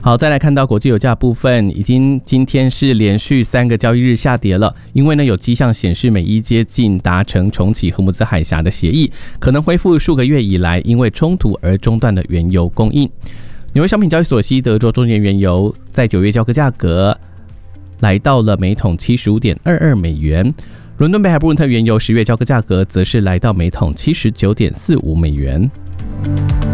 好，再来看到国际油价部分，今天是连续3个交易日下跌了，因为呢有迹象显示美伊接近达成重启荷姆兹海峡的协议，可能恢复数个月以来因为冲突而中断的原油供应。纽约商品交易所西德州中间原油在9月交割价格来到了每桶 75.22 美元，伦敦北海布伦特原油10月交割价格则是来到每桶 79.45 美元。